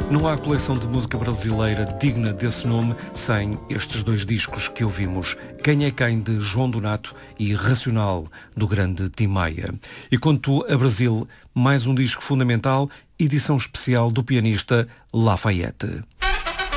Não há coleção de música brasileira digna desse nome sem estes dois discos que ouvimos. Quem é Quem, de João Donato, e Racional, do grande Tim Maia. E quanto a Brasil, mais um disco fundamental, edição especial do pianista Lafayette.